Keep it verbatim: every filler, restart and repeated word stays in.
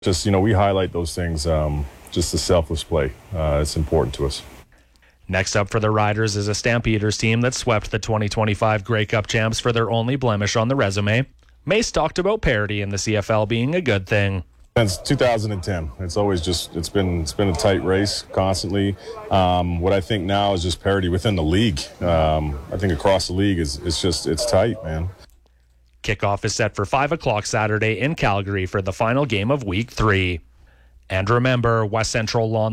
Just, you know, we highlight those things, um, just the selfless play. Uh, it's important to us. Next up for the Riders is a Stampeders team that swept the twenty twenty-five Grey Cup champs for their only blemish on the resume. Mace talked about parity in the C F L being a good thing. Since two thousand ten, it's always just it's been it's been a tight race constantly. Um, what I think now is just parity within the league. Um, I think across the league is it's just it's tight, man. Kickoff is set for five o'clock Saturday in Calgary for the final game of Week Three. And remember, West Central Lawn